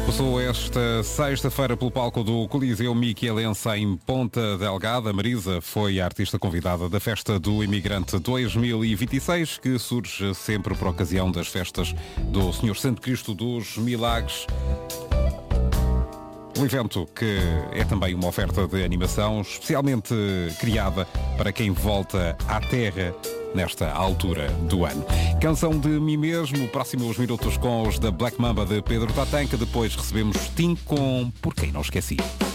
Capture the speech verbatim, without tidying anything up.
Passou esta sexta-feira pelo palco do Coliseu Miquelense em Ponta Delgada. Marisa foi a artista convidada da Festa do Imigrante dois mil e vinte e seis, que surge sempre por ocasião das festas do Senhor Santo Cristo dos Milagres. Um evento que é também uma oferta de animação especialmente criada para quem volta à terra nesta altura do ano. Canção de Mim Mesmo, próximos minutos com os da Black Mamba de Pedro Tatanka. Depois recebemos Tim com Por Quem Não Esqueci.